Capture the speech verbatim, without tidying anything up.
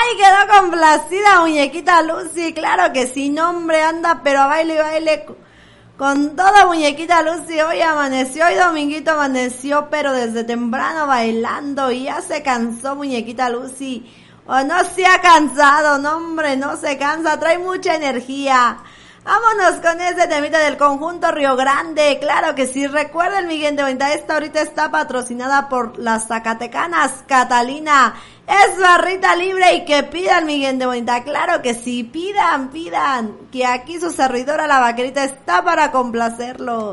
Ay, quedó complacida muñequita Lucy, claro que sí, nombre anda, pero a baile y baile con toda muñequita Lucy. Hoy amaneció, hoy dominguito amaneció, pero desde temprano bailando y ya se cansó muñequita Lucy. O no se ha cansado, no hombre, no se cansa, trae mucha energía. Vámonos con ese temita del conjunto Río Grande, claro que sí. Recuerden, mi gente bonita, esta ahorita está patrocinada por las Zacatecanas Catalina. Es barrita libre y que pidan, mi gente bonita, claro que sí, pidan, pidan, que aquí su servidora la vaquerita está para complacerlo.